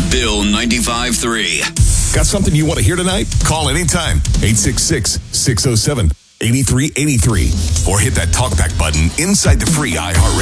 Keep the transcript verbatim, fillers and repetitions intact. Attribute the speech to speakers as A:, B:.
A: Bill ninety-five three.
B: Got something you want to hear tonight? Call anytime. eight six six, six oh seven, eight three eight three. Or hit that talkback button inside the free iHeart